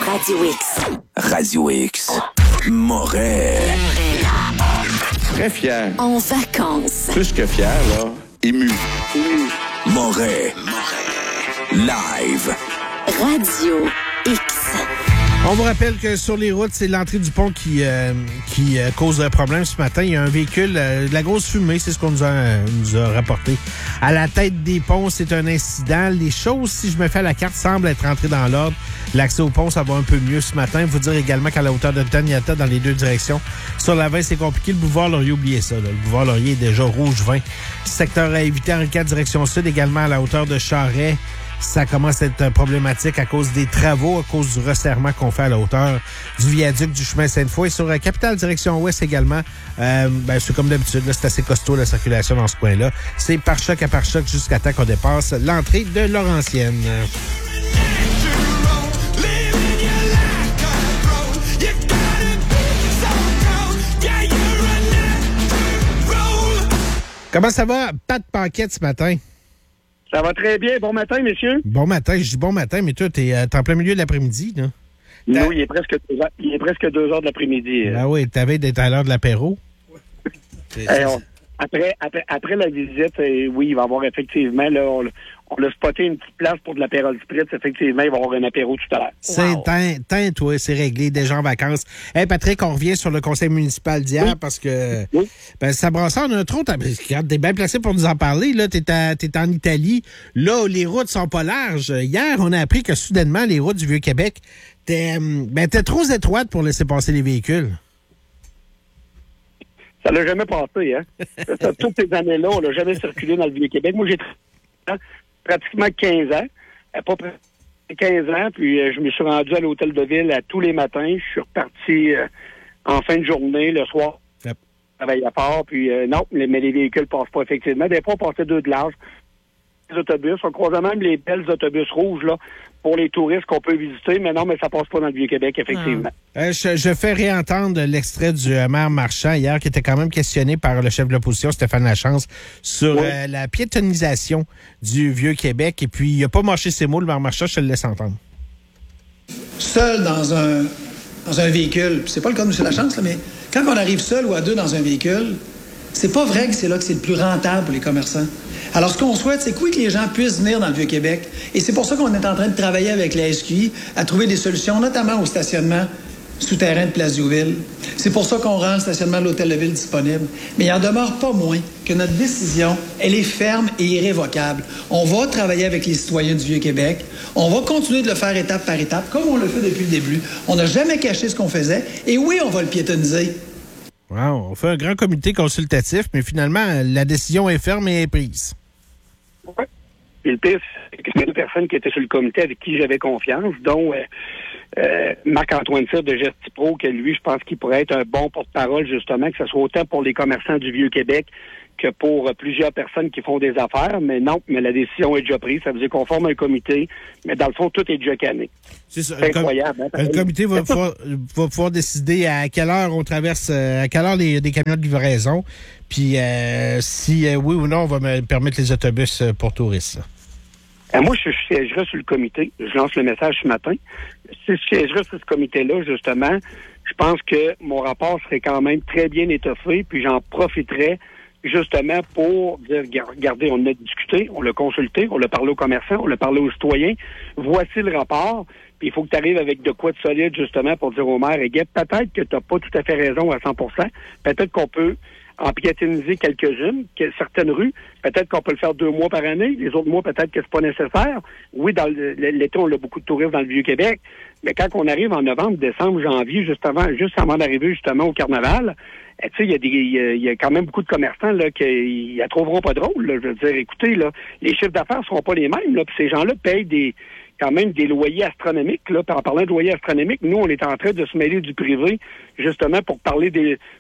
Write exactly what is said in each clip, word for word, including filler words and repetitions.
Radio X. Radio X. Moret. Très fier. En vacances. Plus que fier, là. Ému. Moret. Live. Radio X. On vous rappelle que sur les routes, c'est l'entrée du pont qui euh, qui euh, cause un problème ce matin. Il y a un véhicule, euh, de la grosse fumée, c'est ce qu'on nous a, euh, nous a rapporté. À la tête des ponts, c'est un incident. Les choses, si je me fais à la carte, semblent être entrées dans l'ordre. L'accès au pont, ça va un peu mieux ce matin. Vous dire également qu'à la hauteur de Taniata, dans les deux directions, sur la vingt, c'est compliqué. Le boulevard Laurier, oubliez ça. Là. Le boulevard Laurier est déjà rouge vingt. Secteur à éviter en quatre direction sud, également à la hauteur de Charest. Ça commence à être problématique à cause des travaux, à cause du resserrement qu'on fait à la hauteur du viaduc du chemin Sainte-Foy. Et sur la capitale direction ouest également, euh, ben, c'est comme d'habitude, là, c'est assez costaud la circulation dans ce coin-là. C'est par choc à par choc jusqu'à temps qu'on dépasse l'entrée de Laurentienne. Comment ça va, Pat Paquette, ce matin? Ça va très bien. Bon matin, messieurs. Bon matin. Je dis bon matin, mais toi, t'es, euh, t'es en plein milieu de l'après-midi, là. Non, il est presque deux heures, il est presque deux heures de l'après-midi. Ah oui, t'avais d'être à l'heure de l'apéro. Eh, on, après, après, après la visite, euh, oui, il va y avoir effectivement, là, on, on a spoté une petite place pour de l'apéro spritz. Effectivement, il va y avoir un apéro tout à l'heure. C'est wow. teint, teint, toi, c'est réglé, déjà en vacances. Hey, Patrick, on revient sur le conseil municipal d'hier oui. parce que oui. ben, ça brassait en un trop. Regarde, t'es bien placé pour nous en parler. Là, t'es, à, t'es en Italie. Là, les routes sont pas larges. Hier, on a appris que soudainement, les routes du Vieux-Québec étaient ben, trop étroites pour laisser passer les véhicules. Ça l'a jamais passé, hein? ça, toutes ces années-là, on l'a jamais circulé dans le Vieux-Québec. Moi, j'ai pratiquement quinze ans. Pas près quinze ans, puis euh, je me suis rendu à l'hôtel de ville à tous les matins. Je suis reparti euh, en fin de journée, le soir. Yep. Je travaillais fort, puis euh, non, les, mais les véhicules passent pas, effectivement. Des fois, on passait deux de large. Les autobus, on croisait même les belles autobus rouges, là, pour les touristes qu'on peut visiter, mais non, mais ça passe pas dans le Vieux-Québec, effectivement. Ah. Euh, je, je fais réentendre l'extrait du euh, maire Marchand hier, qui était quand même questionné par le chef de l'opposition, Stéphane Lachance, sur oui. euh, la piétonisation du Vieux-Québec. Et puis, il n'a pas mâché ses mots, le maire Marchand, je te le laisse entendre. Seul dans un, dans un véhicule, c'est pas le cas de M. Lachance, là, mais quand on arrive seul ou à deux dans un véhicule, c'est pas vrai que c'est là que c'est le plus rentable pour les commerçants. Alors, ce qu'on souhaite, c'est que oui, que les gens puissent venir dans le Vieux-Québec. Et c'est pour ça qu'on est en train de travailler avec la S Q I à trouver des solutions, notamment au stationnement souterrain de Place Diouville. C'est pour ça qu'on rend le stationnement de l'Hôtel de Ville disponible. Mais il en demeure pas moins que notre décision, elle est ferme et irrévocable. On va travailler avec les citoyens du Vieux-Québec. On va continuer de le faire étape par étape, comme on le fait depuis le début. On n'a jamais caché ce qu'on faisait. Et oui, on va le piétoniser. Wow, on fait un grand comité consultatif, mais finalement, la décision est ferme et est prise. Oui. Et le pire, c'est que c'est une personne qui était sur le comité avec qui j'avais confiance, dont euh, euh, Marc-Antoine Cyr de Gestipro, que lui, je pense qu'il pourrait être un bon porte-parole, justement, que ce soit autant pour les commerçants du Vieux-Québec que pour euh, plusieurs personnes qui font des affaires. Mais non, mais la décision est déjà prise. Ça veut dire qu'on forme un comité, mais dans le fond, tout est déjà canné. C'est, ça, c'est incroyable. Com- hein, le comité va pouvoir, va pouvoir décider à quelle heure on traverse, à quelle heure les, les camions de livraison, puis euh, si euh, oui ou non, on va me permettre les autobus pour touristes. Euh, moi, je, je siégerai sur le comité. Je lance le message ce matin. Si je siégerai sur ce comité-là, justement, je pense que mon rapport serait quand même très bien étoffé, puis j'en profiterais justement pour dire, regardez, on a discuté, on l'a consulté, on l'a parlé aux commerçants, on l'a parlé aux citoyens. Voici le rapport. Puis il faut que tu arrives avec de quoi de solide, justement, pour dire au maire, et peut-être que tu n'as pas tout à fait raison à cent pour cent. Peut-être qu'on peut en piétoniser quelques-unes, que certaines rues. Peut-être qu'on peut le faire deux mois par année. Les autres mois, peut-être que c'est pas nécessaire. Oui, dans le, l'été, on a beaucoup de touristes dans le Vieux-Québec. Mais quand on arrive en novembre, décembre, janvier, juste avant, juste avant d'arriver justement au carnaval, tu sais, il y a des, il y a quand même beaucoup de commerçants là qui la trouveront pas drôle. Là. Je veux dire, écoutez, là, les chiffres d'affaires seront pas les mêmes. Là, puis ces gens-là payent des quand même des loyers astronomiques. Là. En parlant de loyers astronomiques, nous, on est en train de se mêler du privé, justement, pour parler des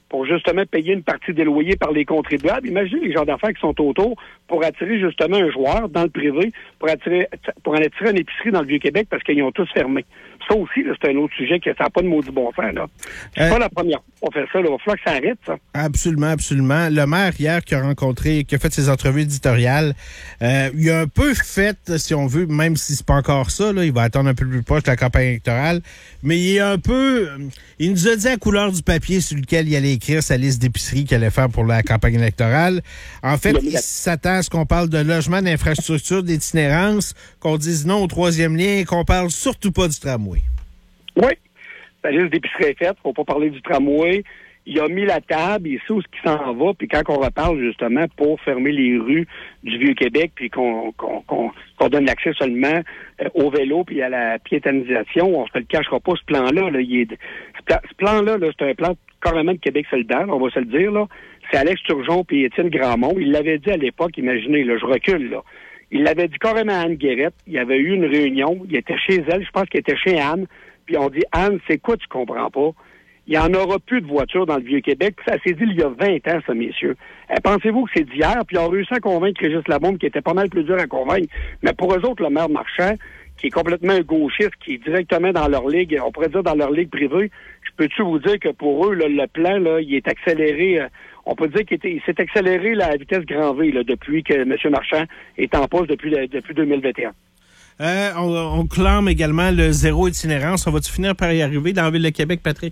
pour justement payer une partie des loyers par les contribuables. Imaginez les gens d'affaires qui sont autour pour attirer justement un joueur dans le privé, pour attirer pour en attirer une épicerie dans le Vieux-Québec parce qu'ils ont tous fermé. Ça aussi, là, c'est un autre sujet que ça n'a pas de maudit bon sens. Là. C'est Euh, pas la première fois qu'on fait ça. Là. Il va falloir que ça arrête, ça. Absolument, absolument. Le maire, hier, qui a rencontré, qui a fait ses entrevues éditoriales, euh, il a un peu fait, si on veut, même si c'est pas encore ça, là, il va attendre un peu plus proche de la campagne électorale, mais il est un peu... Il nous a dit à couleur du papier sur lequel il allait écrire sa liste d'épiceries qu'il allait faire pour la campagne électorale. En fait, il s'attend à ce qu'on parle de logement, d'infrastructure, d'itinérance, qu'on dise non au troisième lien et qu'on parle surtout pas du tramway. Oui. La liste d'épicerie est faite. Faut pas parler du tramway. Il a mis la table, il sait où ce qui s'en va, puis quand on reparle justement pour fermer les rues du Vieux-Québec, puis qu'on qu'on, qu'on, qu'on donne l'accès seulement euh, au vélo puis à la piétonisation, on se le cachera pas, ce plan-là. Là, il est, ce, plan, ce plan-là, là, c'est un plan carrément de Québec solidaire, on va se le dire. Là. C'est Alex Turgeon puis Étienne Grandmont. Il l'avait dit à l'époque, imaginez, là, je recule, là. Il l'avait dit carrément à Anne Guérette. Il y avait eu une réunion, il était chez elle, je pense qu'il était chez Anne, puis on dit, Anne, c'est quoi tu comprends pas? Il n'y en aura plus de voitures dans le Vieux-Québec. Ça s'est dit il y a vingt ans, ça, messieurs. Euh, pensez-vous que c'est d'hier? Puis ils ont réussi à convaincre Régis Labombe, qui était pas mal plus dur à convaincre. Mais pour eux autres, le maire Marchand, qui est complètement un gauchiste, qui est directement dans leur ligue, on pourrait dire dans leur ligue privée, je peux-tu vous dire que pour eux, là, le plan, là, il est accéléré. Euh, on peut dire qu'il était, il s'est accéléré là, à vitesse grand V là, depuis que M. Marchand est en poste depuis, depuis deux mille vingt et un. Euh, on, on clame également le zéro itinérance. On va-tu finir par y arriver dans la Ville de Québec, Patrick?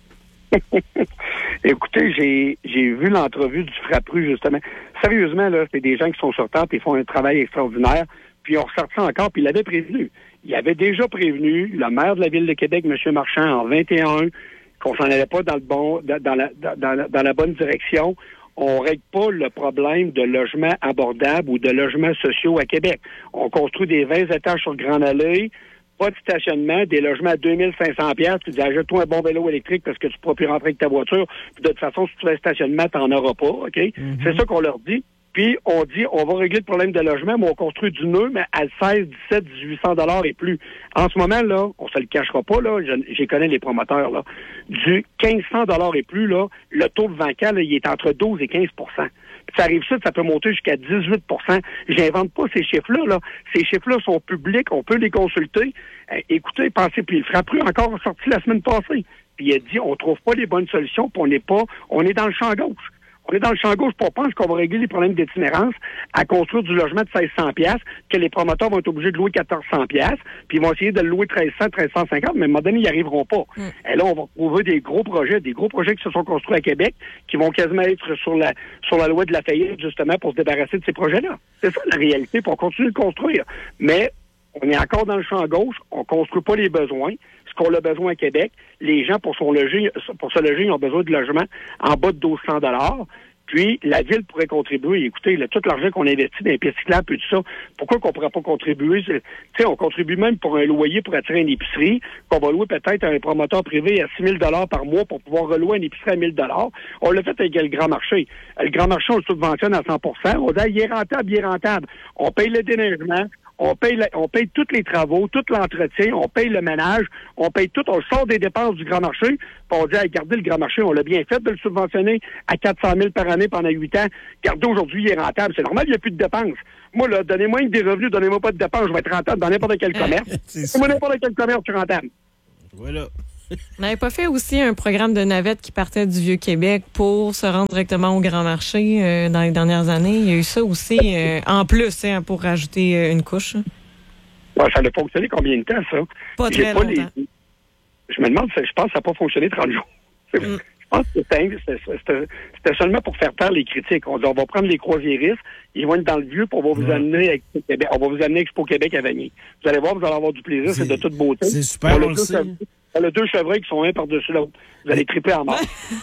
Écoutez, j'ai j'ai vu l'entrevue du Frappru, justement. Sérieusement, là, c'est des gens qui sont sortants et font un travail extraordinaire. Puis on ressort ça encore, puis il l'avait prévenu. Il avait déjà prévenu le maire de la Ville de Québec, M. Marchand, en vingt et un, qu'on s'en allait pas dans le bon dans, dans, la, dans, la, dans la bonne direction. On règle pas le problème de logements abordables ou de logements sociaux à Québec. On construit des vingt étages sur le Grand Allée, pas de stationnement, des logements à deux mille cinq cents dollars, tu dis, achète-toi un bon vélo électrique parce que tu ne pourras plus rentrer avec ta voiture. Puis de toute façon, si tu fais un stationnement, tu n'en auras pas, OK? Mm-hmm. C'est ça qu'on leur dit. Puis on dit, on va régler le problème de logement, mais on construit du nœud, mais à seize, dix-sept, dix-huit cents dollars et plus. En ce moment, là, on se le cachera pas, là, je, je connais les promoteurs, là, du quinze cents dollars et plus, là, le taux de vacant, là, il est entre douze et quinze pour cent. Puis ça arrive ça, ça peut monter jusqu'à dix-huit pour cent. J'invente pas ces chiffres-là, là. Ces chiffres-là sont publics, on peut les consulter. Euh, écoutez, pensez, puis le Frappru encore sorti la semaine passée. Puis il a dit, on trouve pas les bonnes solutions, puis on n'est pas, on est dans le champ gauche. On est dans le champ gauche, pour penser qu'on va régler les problèmes d'itinérance à construire du logement de seize cents dollars, que les promoteurs vont être obligés de louer quatorze cents dollars, puis ils vont essayer de le louer treize cents, treize cent cinquante, mais à un moment donné, ils n'y arriveront pas. Mm. Et là, on va trouver des gros projets, des gros projets qui se sont construits à Québec, qui vont quasiment être sur la sur la loi de la faillite, justement, pour se débarrasser de ces projets-là. C'est ça, la réalité, pour continuer de construire. Mais on est encore dans le champ gauche, on construit pas les besoins. Ce qu'on a besoin à Québec, les gens, pour, son loger, pour se loger, ils ont besoin de logements en bas de douze cents dollars. Puis, la Ville pourrait contribuer. Écoutez, là, tout l'argent qu'on investit dans les pistes cyclables et tout ça, pourquoi qu'on pourrait pas contribuer? Tu sais, on contribue même pour un loyer pour attirer une épicerie, qu'on va louer peut-être à un promoteur privé à six mille dollars par mois pour pouvoir relouer une épicerie à mille dollars. On l'a fait avec le Grand Marché. Le Grand Marché, on le subventionne à cent pour cent. On dit, il est rentable, il est rentable. On paye le déneigement. On paye, la, on paye tous les travaux, tout l'entretien, on paye le ménage, on paye tout, on sort des dépenses du Grand Marché, puis on dit, hey, regardez le Grand Marché, on l'a bien fait de le subventionner à quatre cent mille par année pendant huit ans. Regardez, aujourd'hui, il est rentable. C'est normal, il n'y a plus de dépenses. Moi, là, donnez-moi des revenus, donnez-moi pas de dépenses, je vais être rentable dans n'importe quel commerce. Moi, n'importe quel commerce, je suis rentable. Voilà. On n'avait pas fait aussi un programme de navette qui partait du Vieux-Québec pour se rendre directement au Grand Marché euh, dans les dernières années? Il y a eu ça aussi, euh, en plus, hein, pour rajouter euh, une couche. Ouais, ça a fonctionné combien de temps, ça? Pas très pas longtemps. Les... Je me demande, je pense que ça n'a pas fonctionné trente jours. Mm. Je pense que c'était, c'était, c'était seulement pour faire taire les critiques. On dit, on va prendre les croisiéristes, ils vont être dans le vieux, puis on va vous ouais. amener à Expo Québec. On va vous amener à Expo Québec à Vanier. Vous allez voir, vous allez avoir du plaisir, c'est, c'est de toute beauté. C'est super, on, on le sait. On a deux chevreuils qui sont un par-dessus l'autre. Vous allez triper en mort.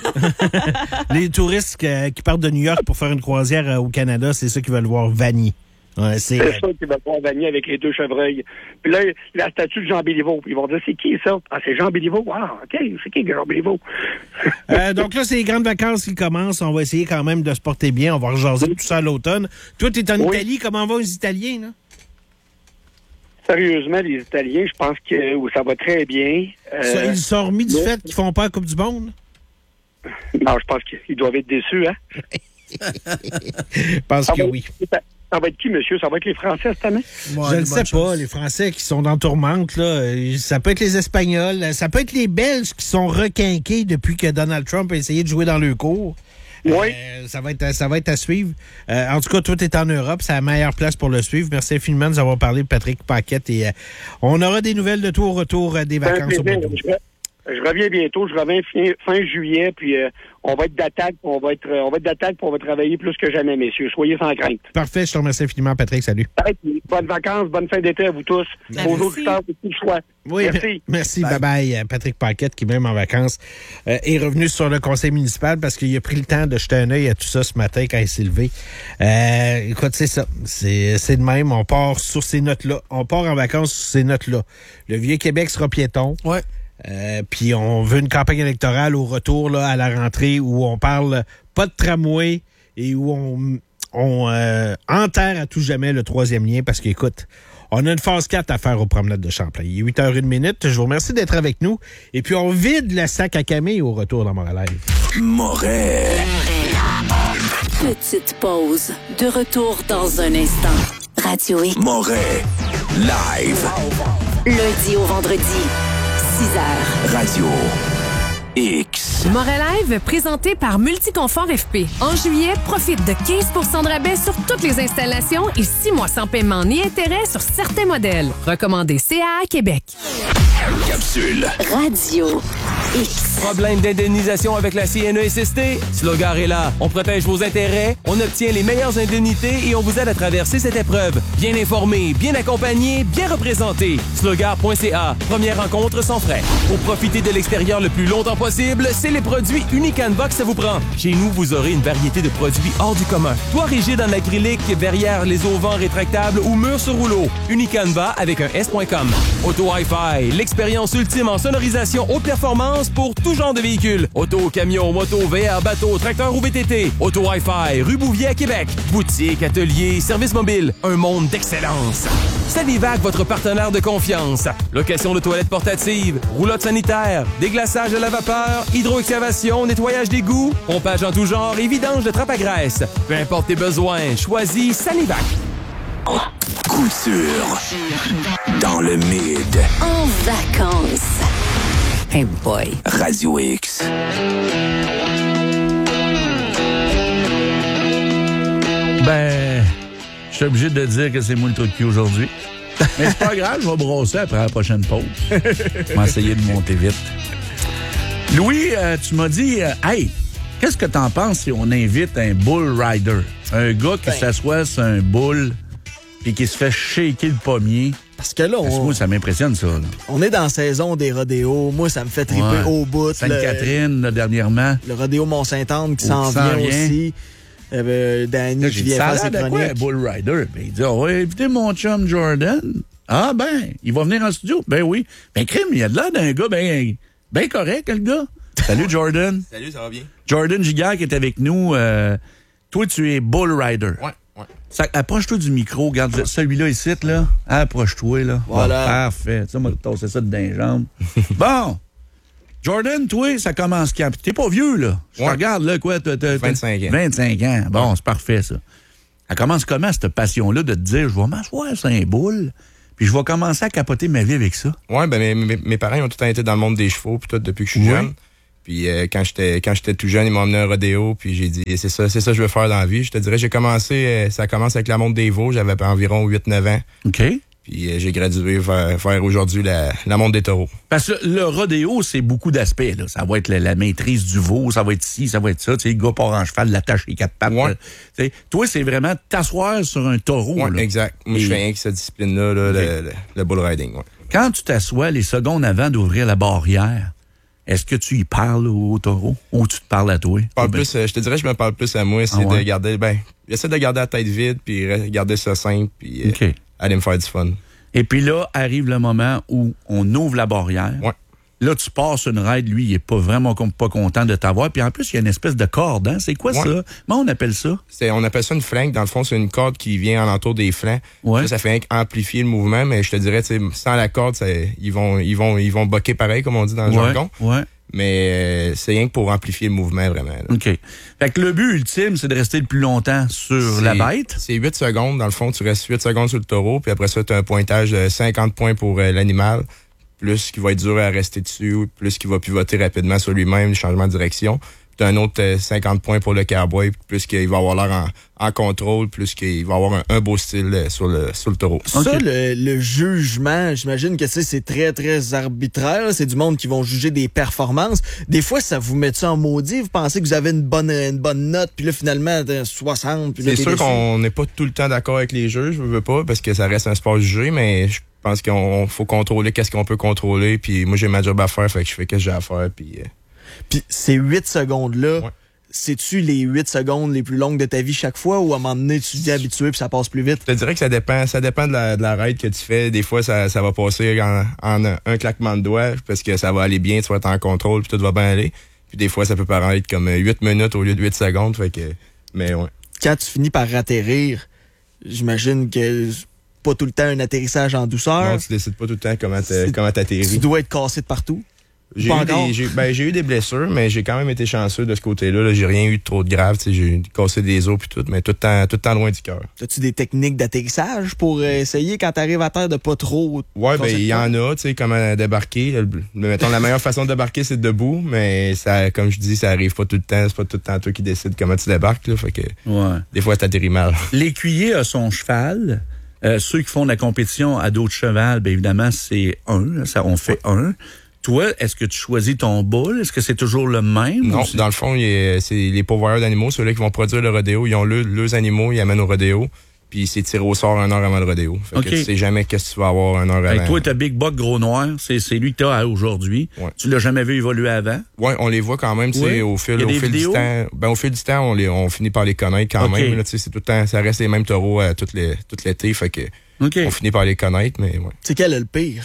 Les touristes qui, qui partent de New York pour faire une croisière au Canada, c'est ceux qui veulent voir Vanier. Ouais, c'est c'est ça qui veulent voir Vanier avec les deux chevreuils. Puis là, la statue de Jean Béliveau. Ils vont dire, c'est qui ça? Ah, c'est Jean Béliveau. Ah, OK, c'est qui Jean Béliveau? euh, donc là, c'est les grandes vacances qui commencent. On va essayer quand même de se porter bien. On va rejaser tout ça à l'automne. Toi, tu es en oui. Italie. Comment vont les Italiens, là? Sérieusement, les Italiens, je pense que ça va très bien. Euh, ça, ils sont remis du fait qu'ils font pas la Coupe du Monde? Non, je pense qu'ils doivent être déçus, hein? Je pense Ça que va oui. être- Ça va être qui, monsieur? Ça va être les Français cette année? Je ne sais pas, les Français qui sont dans tourmente, là, euh, ça peut être les Espagnols, ça peut être les Belges qui sont requinqués depuis que Donald Trump a essayé de jouer dans le cours. Oui. Euh, ça va être, ça va être à suivre. Euh, en tout cas, tout est en Europe. C'est la meilleure place pour le suivre. Merci infiniment de nous avoir parlé de Patrick Paquette. Et euh, on aura des nouvelles de tout au retour euh, des C'est un vacances au plaisir. Bordeaux. Je, je reviens bientôt. Je reviens fin, fin juillet, puis euh, on va être d'attaque. On va être, euh, on va être d'attaque, puis on va travailler plus que jamais, messieurs. Soyez sans crainte. Parfait. Je te remercie infiniment, Patrick. Salut. Bonnes vacances, bonne fin d'été à vous tous. Merci. Aux auditeurs, c'est tout le choix. Oui, Merci. Merci. Bye-bye. Patrick Paquette, qui, même en vacances, euh, est revenu sur le conseil municipal parce qu'il a pris le temps de jeter un œil à tout ça ce matin quand il s'est levé. Euh, écoute, c'est ça. C'est, c'est de même. On part sur ces notes-là. On part en vacances sur ces notes-là. Le Vieux-Québec sera piéton. Ouais. Euh, puis on veut une campagne électorale au retour là, à la rentrée où on parle pas de tramway et où on, on euh, enterre à tout jamais le troisième lien parce qu'écoute, on a une phase quatre à faire aux promenades de Champlain. Il est huit heures une minute. Je vous remercie d'être avec nous. Et puis on vide le sac à Camille au retour dans Montréal. Moret. Petite pause. De retour dans un instant. Radio X. Moret. Live. Lundi au vendredi. six heures. Radio X. Moret Live, présenté par Multiconfort F P. En juillet, profite de quinze pour cent de rabais sur toutes les installations et six mois sans paiement ni intérêt sur certains modèles. Recommandé C A A Québec. Capsule. Radio X. Problème d'indemnisation avec la C N E S S T? Slogar est là. On protège vos intérêts, on obtient les meilleures indemnités et on vous aide à traverser cette épreuve. Bien informé, bien accompagné, bien représenté. Slogar point C A. Première rencontre sans frais. Pour profiter de l'extérieur le plus longtemps possible, c'est les produits Unicanva que ça vous prend. Chez nous, vous aurez une variété de produits hors du commun. Toit rigide en acrylique, verrière les auvents rétractables ou murs sur rouleau. Unicanva avec un S point com. Auto Hi-Fi, l'expérience ultime en sonorisation haute performance pour tout genre de véhicules. Auto, camion, moto, V R, bateau, tracteur ou V T T. Auto Hi-Fi, rue Bouvier à Québec. Boutique, atelier, service mobile. Un monde d'excellence. Salivac, votre partenaire de confiance. Location de toilettes portatives, roulotte sanitaire, déglaçage à la vapeur, hydroexcavation, nettoyage d'égout, pompage en tout genre et vidange de trappe à graisse. Peu importe tes besoins, choisis Salivac. Couture. Dans le mid. En vacances. Hey boy. Radio X. Ben, je suis obligé de dire que c'est moi le trou de cul aujourd'hui. Mais c'est pas grave, je vais brosser après la prochaine pause. Je vais essayer de monter vite. Louis, euh, tu m'as dit, euh, hey, qu'est-ce que t'en penses si on invite un bull rider? Un gars qui Ben. s'assoit sur un bull puis qui se fait shaker le pommier. Parce que là, on, Moi, ça m'impressionne, ça. Là. on est dans la saison des rodéos. Moi, ça me fait triper Ouais. au bout. Sainte-Catherine, là, dernièrement. Le, le rodéo Mont-Saint-Anne qui Oh, s'en qui s'en vient vient. aussi. Euh, Danny Là, qui j'ai dit, vient ça a faire ses l'air de quoi, un chroniques. bull rider? Ben, il dit, on va inviter mon chum Jordan. Ah, ben, il va venir en studio. Ben oui. Ben, crime, il a de l'air d'un gars ben, ben correct, le gars. Salut, Jordan. Salut, ça va bien? Jordan Giguère qui est avec nous. Euh, toi, tu es bull rider. Ouais, ouais. Ça, approche-toi du micro. Regarde, celui-là ici, là. Approche-toi, là. Voilà. Bon, parfait. Ça m'a tassé ça dedans les jambes. Bon. Jordan, toi, ça commence quand? T'es pas vieux, là. Je te Ouais. regarde, là, quoi? T'as, t'as, vingt-cinq ans. vingt-cinq ans. Bon, c'est parfait, ça. Ça commence comment, cette passion-là, de te dire, je vais m'asseoir sur un boule, puis je vais commencer à capoter ma vie avec ça? Ouais, ben mes, mes, mes parents ils ont tout le temps été dans le monde des chevaux, puis tout, depuis que je suis Oui. jeune. Puis euh, quand j'étais quand j'étais tout jeune, ils m'ont emmené à un rodéo, puis j'ai dit, c'est ça, c'est ça que je veux faire dans la vie. Je te dirais, j'ai commencé, euh, ça commence avec la montre des veaux, j'avais environ huit neuf ans. OK. Puis euh, j'ai gradué vers, vers aujourd'hui la, la montre des taureaux. Parce que le rodéo, c'est beaucoup d'aspects. Là. Ça va être la, la maîtrise du veau, ça va être ci, ça va être ça. Tu sais, le gars part en cheval, l'attache les quatre pattes. Ouais. là. Tu sais, toi, c'est vraiment t'asseoir sur un taureau. Ouais, là. exact. Moi, Et je fais rien que cette discipline-là, là, le, le, le bull riding. Ouais. Quand tu t'assois les secondes avant d'ouvrir la barrière, est-ce que tu y parles au, au taureau ou tu te parles à toi? Je, parle Ou ben- plus, euh, je te dirais, je me parle plus à moi, c'est Ah ouais? de garder, ben, j'essaie de garder la tête vide, puis re- garder ça simple, puis euh, OK. aller me faire du fun. Et puis là, arrive le moment où on ouvre la barrière. Ouais. Là, tu passes une ride, lui, il est pas vraiment com- pas content de t'avoir. Puis en plus, il y a une espèce de corde, hein? C'est quoi Ouais. ça? Comment on appelle ça? C'est, on appelle ça une flanque. Dans le fond, c'est une corde qui vient alentour des flancs. Ouais. Ça, ça fait amplifier le mouvement, mais je te dirais, tu sais, sans la corde, ça, ils vont, ils vont, ils vont boquer pareil, comme on dit dans le Ouais, jargon. ouais. Mais euh, c'est rien que pour amplifier le mouvement, vraiment. Là. OK. Fait que le but ultime, c'est de rester le plus longtemps sur C'est- la bête. C'est huit secondes. Dans le fond, tu restes huit secondes sur le taureau, puis après ça, tu as un pointage de cinquante points pour euh, l'animal, plus qui va être dur à rester dessus, plus qui va pivoter rapidement sur lui-même, le changement de direction. Tu as un autre euh, cinquante points pour le cowboy, plus qu'il va avoir l'air en, en contrôle, plus qu'il va avoir un, un beau style euh, sur le, sur le taureau. Ça, Ok. le, le jugement, j'imagine que tu sais, c'est très, très arbitraire. là. C'est du monde qui vont juger des performances. Des fois, ça vous met ça en maudit. Vous pensez que vous avez une bonne, une bonne note, puis là, finalement, t'as soixante. Puis là, C'est t'es sûr déçu. qu'on n'est pas tout le temps d'accord avec les jeux, je veux pas, parce que ça reste un sport jugé, mais je pense qu'il faut contrôler qu'est-ce qu'on peut contrôler, puis moi, j'ai ma job à faire, fait que je fais ce que j'ai à faire, puis... euh, Puis ces huit secondes-là, Ouais. c'est-tu les huit secondes les plus longues de ta vie chaque fois ou à un moment donné, tu t'es habitué puis ça passe plus vite? Je te dirais que ça dépend, ça dépend de la, de la ride que tu fais. Des fois, ça, ça va passer en, en un, un claquement de doigts parce que ça va aller bien, tu vas être en contrôle, puis tout va bien aller. Puis des fois, ça peut paraître comme huit minutes au lieu de huit secondes. Fait que, mais ouais. Quand tu finis par atterrir, j'imagine que c'est pas tout le temps un atterrissage en douceur. Non, tu décides pas tout le temps comment C'est- t'es- comment t'atterris. Tu dois être cassé de partout. J'ai Pas eu, encore? des, j'ai, ben, j'ai eu des blessures, mais j'ai quand même été chanceux de ce côté-là. Là. J'ai rien eu de trop de grave. Tu sais, j'ai cassé des os puis tout, mais tout le temps, tout le temps loin du cœur. As-tu des techniques d'atterrissage pour euh, essayer quand t'arrives à terre de pas trop... Ouais, ben casser il de y quoi? en a, tu sais, comment débarquer. Le- Mettons, la meilleure façon de débarquer, c'est debout, mais ça, comme je dis, ça arrive pas tout le temps. C'est pas tout le temps toi qui décide comment tu débarques, là. Fait que Ouais. des fois, t'atterris mal. L'écuyer a son cheval. Euh, ceux qui font de la compétition à d'autres chevals, bien évidemment, c'est un. Ça, on fait un. Toi, est-ce que tu choisis ton bull? Est-ce que c'est toujours le même? Non, ou c'est- dans le fond, il y a- c'est les pourvoyeurs d'animaux, ceux-là qui vont produire le rodéo. Ils ont le- leurs animaux, ils amènent au rodéo, puis c'est tiré au sort une heure avant le rodéo. Fait OK. que tu sais jamais qu'est-ce que tu vas avoir une heure Fait que avant. toi, t'as Big Buck Gros Noir, c'est, c'est lui que t'as aujourd'hui. Ouais. Tu l'as jamais vu évoluer avant? Ouais, on les voit quand même, tu sais, Oui. au Il fil, y a au des fil du vidéos? temps. Ben, au fil du temps, on les, on finit par les connaître quand OK. même. Là, tu sais, c'est tout le temps, ça reste les mêmes taureaux euh, tout, les, tout l'été, fait que OK. on finit par les connaître, mais ouais. C'est quel est le pire?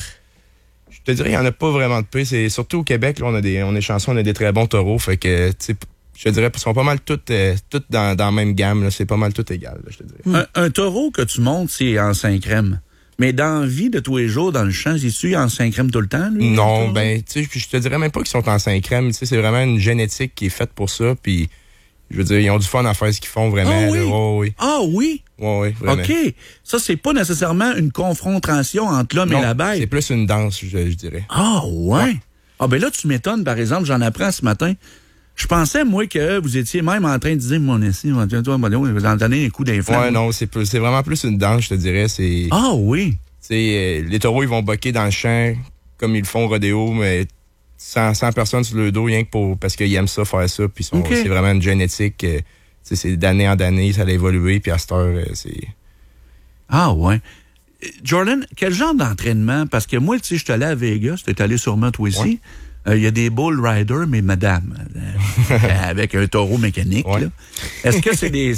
Je te dirais, il n'y en a pas vraiment de peu. C'est surtout au Québec, là, on a des, on est chanceux, on a des très bons taureaux, fait que, tu sais, je te dirais, ils sont pas mal toutes, euh, toutes dans, dans la même gamme, là, c'est pas mal tout égal, là, je te dirais. Un, un taureau que tu montes, c'est en cinq crèmes. Mais dans la vie de tous les jours, dans le champ, c'est-tu en cinq crèmes tout le temps, lui? Non, ben, tu sais, puis je te dirais même pas qu'ils sont en cinq crèmes, tu sais, c'est vraiment une génétique qui est faite pour ça, puis je veux dire, ils ont du fun à faire ce qu'ils font vraiment. Ah oui? là. Ouais, ouais, Ah oui? ouais, ouais, vraiment. OK. Ça, c'est pas nécessairement une confrontation entre l'homme Non, et la bête. c'est plus une danse, je, je dirais. Ah ouais? Ouais. Ah ben là, tu m'étonnes, par exemple, j'en apprends ce matin. Je pensais, moi, que vous étiez même en train de dire, mon essai, toi, vous en donnez un coup d'inflation. Ouais, non, c'est plus- c'est vraiment plus une danse, je te dirais. C'est, Ah oui? tu sais, euh, les taureaux, ils vont boquer dans le champ comme ils le font au rodéo, mais sans, sans personne sur le dos, rien que pour, parce qu'ils aiment ça, faire ça, puis ils sont- OK. c'est vraiment une génétique, euh, tu sais, c'est d'année en année, ça a évolué, puis à cette heure, euh, c'est... Ah ouais. Euh, Jordan, quel genre d'entraînement? Parce que moi, tu sais, je suis allé à Vegas, tu es allé sûrement toi aussi. Ouais. Il y a des bull riders, mais madame, euh, avec un taureau mécanique. Ouais. Là. Est-ce que c'est des...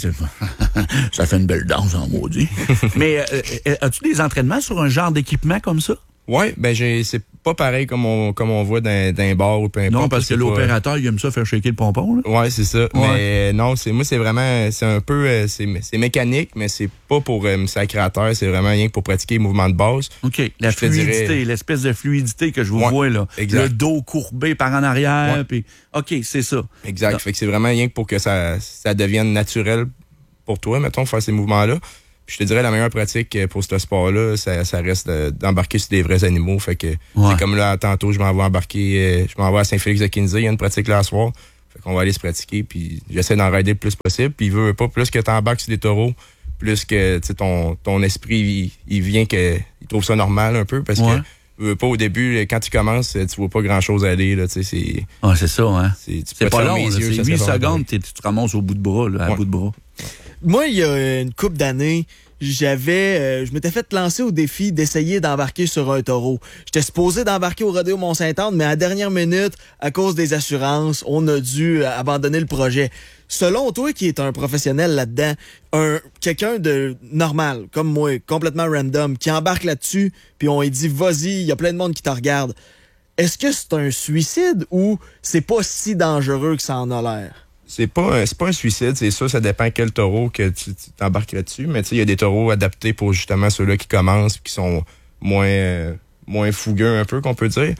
ça fait une belle danse en maudit. Mais euh, euh, as-tu des entraînements sur un genre d'équipement comme ça? Ouais, ben j'ai c'est pas pareil comme on comme on voit dans, dans un bar ou peu importe. Non, parce que c'est pas- l'opérateur, il aime ça faire shaker le pompon. Là. Ouais, c'est ça. Mais euh, non, c'est moi c'est vraiment c'est un peu euh, c'est c'est mécanique, mais c'est pas pour euh, me sacrer à terre, c'est vraiment rien que pour pratiquer les mouvements de base. OK. La Je te fluidité, dirais- l'espèce de fluidité que je vous Ouais, vois là. exact. Le dos courbé par en arrière. Ouais. Puis, OK, c'est ça. Exact. Non. Fait que c'est vraiment rien que pour que ça ça devienne naturel pour toi, mettons, faire ces mouvements-là. Puis je te dirais la meilleure pratique pour ce sport-là, ça, ça reste euh, d'embarquer sur des vrais animaux. Fait que Ouais. c'est comme là tantôt, je m'en vais embarquer, euh, je m'en vais à Saint-Félix-de-Kinsey, il y a une pratique là à soir. Fait qu'on va aller se pratiquer, puis j'essaie d'en rider le plus possible. Puis il veut pas plus que t'embarques sur des taureaux, plus que tu sais, ton ton esprit il, il vient que il trouve ça normal un peu parce Ouais. que veut pas au début quand tu commences, tu vois pas grand-chose aller là, tu sais c'est Ah, c'est ça, hein? c'est tu C'est peux pas te long, fermer là. les yeux, C'est ça huit se fait secondes, pas. t'es- tu te ramasses au bout de bras, là, à Ouais. bout de bras. Moi, il y a une couple d'années, j'avais, euh, je m'étais fait lancer au défi d'essayer d'embarquer sur un taureau. J'étais supposé d'embarquer au rodéo Mont-Saint-Anne, mais à la dernière minute, à cause des assurances, on a dû euh, abandonner le projet. Selon toi, qui est un professionnel là-dedans, un quelqu'un de normal, comme moi, complètement random, qui embarque là-dessus, puis on lui dit, vas-y, il y a plein de monde qui te regarde. Est-ce que c'est un suicide ou c'est pas si dangereux que ça en a l'air? C'est pas un, c'est pas un suicide, c'est ça, ça dépend quel taureau que tu tu t'embarques là-dessus, mais tu sais il y a des taureaux adaptés pour justement ceux-là qui commencent, qui sont moins euh, moins fougueux un peu qu'on peut dire.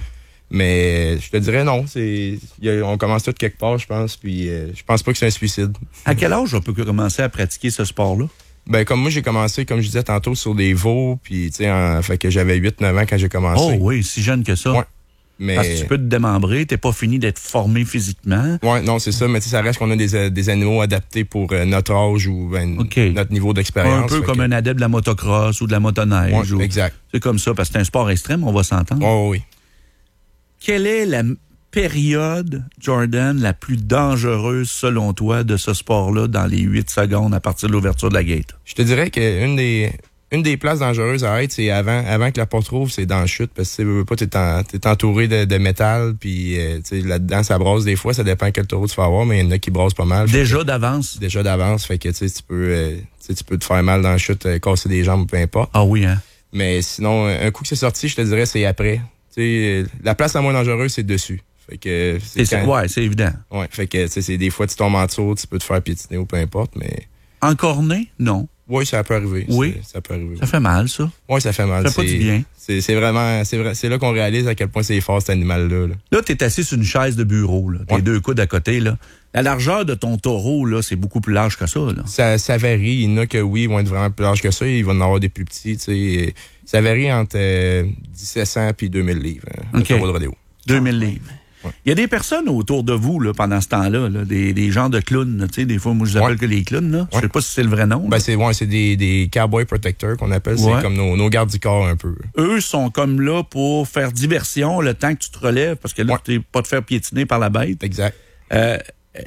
Mais je te dirais non. C'est, y a, on commence tout quelque part, je pense. Puis euh, je pense pas que c'est un suicide. À quel âge on peut commencer à pratiquer ce sport-là? Ben comme moi, j'ai commencé, comme je disais tantôt, sur des veaux. Puis tu sais, en, fait que j'avais huit neuf ans quand j'ai commencé. Oh oui, si jeune que ça. Ouais. Mais... Parce que tu peux te démembrer, t'es pas fini d'être formé physiquement. Oui, non, c'est ça. Mais tu sais, ça reste qu'on a des, des animaux adaptés pour euh, notre âge ou ben, okay. notre niveau d'expérience. Un peu comme que... un adepte de la motocross ou de la motoneige. Ouais, ou... exact. C'est comme ça, parce que c'est un sport extrême, on va s'entendre. Oh, oui. Quelle est la période, Jordan, la plus dangereuse, selon toi, de ce sport-là dans les huit secondes à partir de l'ouverture de la gate? Je te dirais qu'une des... Une des places dangereuses à être, c'est avant, avant que la porte rouvre, c'est dans la chute, parce que tu sais, pas, t'es, en, t'es entouré de, de métal, puis euh, tu sais, là-dedans, ça brasse des fois, ça dépend quel taureau tu vas avoir, mais il y en a qui brassent pas mal. Déjà que, d'avance? Déjà d'avance, fait que tu sais, tu peux, euh, tu peux te faire mal dans la chute, euh, casser des jambes, peu importe. Ah oui, hein? Mais sinon, un coup que c'est sorti, je te dirais, c'est après. Tu sais, la place la moins dangereuse, c'est dessus. Fait que c'est, c'est quand... Ouais, c'est évident. Ouais, fait que tu sais, c'est des fois, tu tombes en dessous, tu peux te faire piétiner ou peu importe, mais... Encorné? Non. Oui, ça peut arriver. Oui. Ça peut arriver. Ça fait mal, ça. Oui, ça fait mal. Ça fait pas du bien. C'est, c'est vraiment, c'est, vrai, c'est là qu'on réalise à quel point c'est fort, cet animal-là. Là, là t'es assis sur une chaise de bureau, là. Tes ouais. deux coudes à côté, là. La largeur de ton taureau, là, c'est beaucoup plus large que ça, là. Ça, ça varie. Il y en a que, oui, ils vont être vraiment plus larges que ça. Il va en avoir des plus petits, tu sais. Ça varie entre euh, dix-sept cents et deux mille livres, hein, okay. le taureau de rodéo. deux mille livres. Ouais. Il y a des personnes autour de vous là, pendant ce temps-là, là, des, des genres de clowns. Tu sais, des fois, moi, je les appelle ouais. que les clowns. Là. Je sais pas si c'est le vrai nom. Ben, c'est, ouais, c'est des, des cowboy protectors qu'on appelle. Ouais. C'est comme nos, nos gardes du corps un peu. Eux sont comme là pour faire diversion le temps que tu te relèves, parce que là, ouais. tu n'es pas te faire piétiner par la bête. Exact. Euh,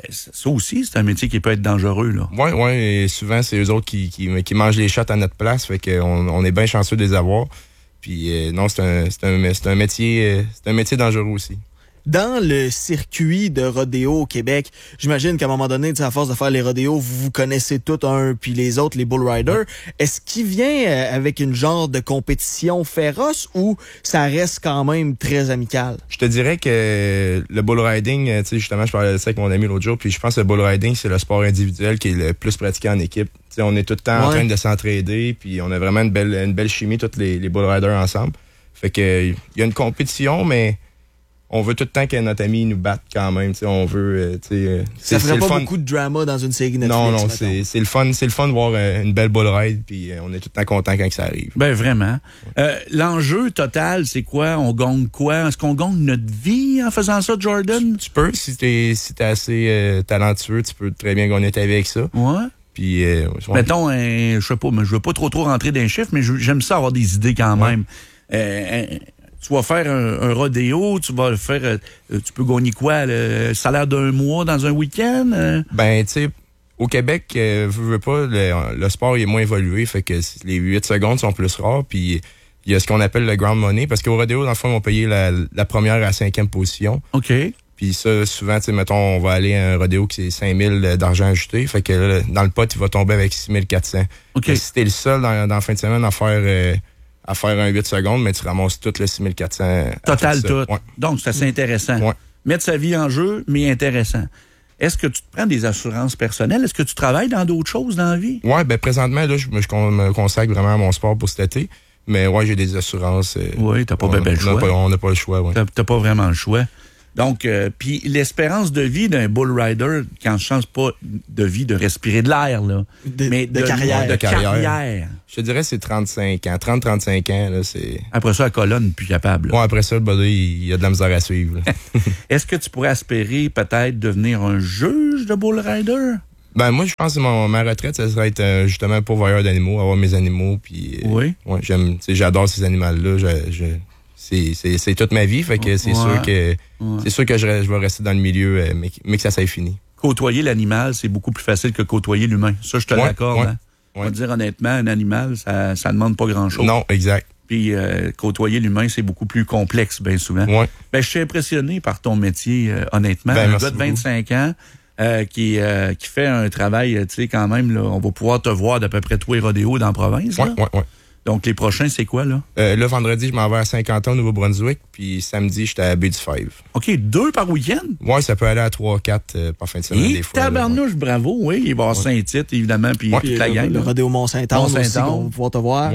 ça aussi, c'est un métier qui peut être dangereux. Là. Oui, oui. Et souvent, c'est eux autres qui, qui, qui mangent les shots à notre place. Fait qu'on on est bien chanceux de les avoir. Puis euh, non, c'est un, c'est un, c'est un métier, c'est un métier dangereux aussi. Dans le circuit de rodéo au Québec, j'imagine qu'à un moment donné, à force de faire les rodéos, vous vous connaissez tous un puis les autres, les bull riders. Ouais. Est-ce qu'il vient avec une genre de compétition féroce ou ça reste quand même très amical? Je te dirais que le bull riding, tu sais, justement, je parlais de ça avec mon ami l'autre jour, puis je pense que le bull riding, c'est le sport individuel qui est le plus pratiqué en équipe. T'sais, on est tout le temps ouais. en train de s'entraider, puis on a vraiment une belle, une belle chimie, tous les, les bull riders ensemble. Fait que il y a une compétition, mais on veut tout le temps que notre ami nous batte quand même. T'sais, on veut. Euh, ça ferait pas fun. Beaucoup de drama dans une série Netflix. Non, non, c'est, c'est le fun. C'est le fun de voir euh, une belle bull ride, puis euh, on est tout le temps content quand ça arrive. Ben vraiment. Euh, l'enjeu total, c'est quoi? On gagne quoi? Est-ce qu'on gagne notre vie en faisant ça, Jordan? Tu, tu peux, si t'es, si t'es assez euh, talentueux, tu peux très bien gagner ta vie avec ça. Ouais. Puis, euh, mettons, euh, je sais pas, mais je veux pas trop trop rentrer dans les chiffres, mais j'aime ça avoir des idées quand même. Ouais. Euh, tu vas faire un, un rodéo, tu vas faire, euh, tu peux gagner quoi, le salaire d'un mois dans un week-end? Euh? Ben, tu sais, au Québec, euh, veux, veux pas, le, le sport il est moins évolué, fait que les huit secondes sont plus rares, puis il y a ce qu'on appelle le ground money, parce qu'au rodéo, dans le fond, on va payer la, la première à la cinquième position. OK. Puis ça, souvent, tu sais, mettons, on va aller à un rodéo qui c'est cinq mille d'argent ajouté. Fait que là, dans le pot, il va tomber avec six mille quatre cents. Okay. Si t'es le seul dans, dans la fin de semaine à faire, euh, à faire un huit secondes, mais tu ramasses tout le six mille quatre cents. Total tout. Ouais. Donc, c'est assez intéressant. Ouais. Mettre sa vie en jeu, mais intéressant. Est-ce que tu te prends des assurances personnelles? Est-ce que tu travailles dans d'autres choses dans la vie? Ouais, ben présentement, là, je, je me consacre vraiment à mon sport pour cet été. Mais ouais, j'ai des assurances. Euh, oui, t'as pas on, ben, ben le choix. Pas, on n'a pas le choix, ouais. T'as, t'as pas vraiment le choix. Donc, euh, puis l'espérance de vie d'un bull rider, quand je change pas de vie de respirer de l'air, là, de, mais de, de carrière. De carrière. carrière. Je te dirais c'est trente-cinq ans. trente à trente-cinq ans, là, c'est... Après ça, la colonne, plus capable. Là. Ouais, après ça, le body, il y a de la misère à suivre. Est-ce que tu pourrais aspirer peut-être devenir un juge de bull rider? Ben moi, je pense que mon, ma retraite, ça serait être euh, justement pourvoyeur d'animaux, avoir mes animaux, puis... Euh, oui? Ouais, j'aime, tu sais, j'adore ces animaux-là, je... je C'est, c'est, c'est toute ma vie, fait que c'est ouais, sûr que ouais. c'est sûr que je, je vais rester dans le milieu, mais, mais que ça s'est fini. Côtoyer l'animal, c'est beaucoup plus facile que côtoyer l'humain. Ça, je te ouais, l'accorde. Ouais, hein? ouais. On va dire honnêtement, un animal, ça ça demande pas grand-chose. Non, exact. Puis euh, côtoyer l'humain, c'est beaucoup plus complexe, bien souvent. Ouais. Ben, je suis impressionné par ton métier, euh, honnêtement. Ben, un gars de vingt-cinq ans euh, qui euh, qui fait un travail, tu sais, quand même, là, on va pouvoir te voir d'à peu près tous les rodéos dans la province. Ouais, là. ouais, ouais. Donc, les prochains, c'est quoi, là? Euh, là, vendredi, je m'en vais à Saint-Quentin, au Nouveau-Brunswick, puis samedi, j'étais à Baie du Five. OK, deux par week-end? Ouais, ça peut aller à trois, quatre euh, par fin de semaine, Et des fois. tabarnouche, ouais. Bravo, oui. Il va y avoir ouais. Saint-Tite, évidemment, puis ouais. la gang. Le, le rodéo Mont-Saint-Anne aussi, on va pouvoir te voir. Ouais.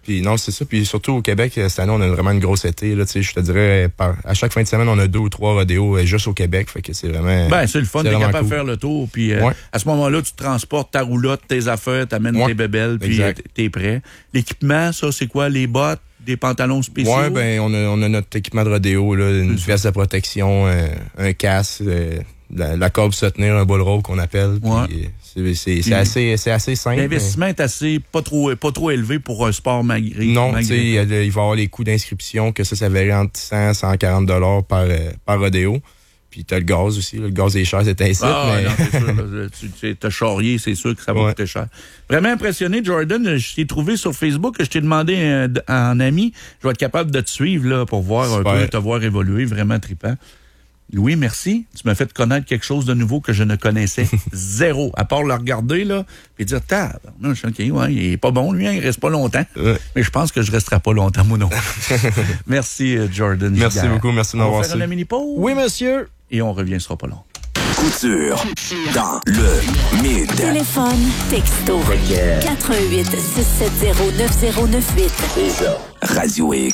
Puis non, c'est ça. Puis surtout au Québec, cette année, on a vraiment une grosse été. Là, je te dirais, par, à chaque fin de semaine, on a deux ou trois rodéos juste au Québec. Fait que c'est vraiment. Ben, c'est le fun, t'es capable cool. de faire le tour. Puis euh, ouais. à ce moment-là, tu transportes ta roulotte, tes affaires, t'amènes ouais. tes bébelles, puis euh, t'es prêt. L'équipement, ça, c'est quoi? Les bottes, des pantalons spéciaux? Oui, ben, on a, on a notre équipement de rodéo, là, une veste de protection, euh, un casque, euh, la, la corde pour se tenir, un bol rope qu'on appelle. Ouais. Puis, C'est, c'est, c'est, assez, c'est assez simple. L'investissement mais... est assez pas trop, pas trop élevé pour un sport malgré. Non, tu sais, il, il va y avoir les coûts d'inscription, que ça, ça varie entre cent et cent quarante dollars par, euh, par rodéo. Puis t'as le gaz aussi. Là. Le gaz est cher, c'est ainsi. Ah, mais... non, c'est sûr. Là, tu, tu t'as charrié, c'est sûr que ça va ouais. coûter cher. Vraiment impressionné, Jordan. Je t'ai trouvé sur Facebook, je t'ai demandé euh, en ami, je vais être capable de te suivre là, pour voir Super. un peu, te voir évoluer. Vraiment trippant. Louis, merci. Tu m'as fait connaître quelque chose de nouveau que je ne connaissais zéro. À part le regarder, là, puis dire, tab, non, je suis OK, ouais, il est pas bon, lui, hein, il reste pas longtemps. Ouais. Mais je pense que je resterai pas longtemps, moi non. Merci, Jordan. Merci Giguère. beaucoup, merci de m'avoir reçu. On va faire une mini-pause. Oui, monsieur. Et on revient, ce sera pas long. Couture dans le mid. Téléphone, texto. quatre un huit, six sept zéro, neuf zéro neuf huit. C'est ça. Radio X.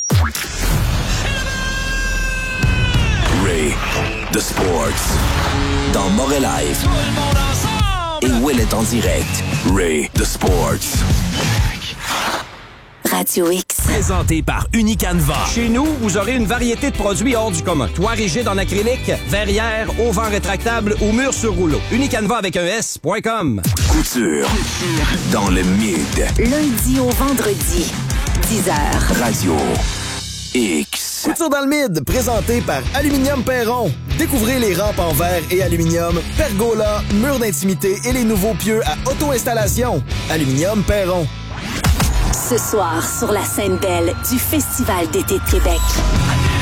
Ray, The Sports. Dans Montréal Live. Et Will est en direct. Ray, The Sports. Radio X. Présenté par Unicanva. Chez nous, vous aurez une variété de produits hors du commun. Toit rigide en acrylique, verrière, auvent rétractable ou mur sur rouleau. Unicanva avec un S point com. Couture dans le mid. Lundi au vendredi, dix heures. Radio X. Couture dans le mid, présenté par Aluminium Perron. Découvrez les rampes en verre et aluminium, pergola, murs d'intimité et les nouveaux pieux à auto-installation. Aluminium Perron. Ce soir, sur la scène belle du Festival d'été de Québec.